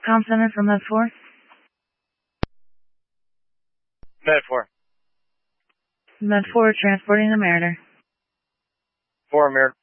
Com Center from Med 4. Med 4. Med 4 transporting the Mariner. 4 Mariner.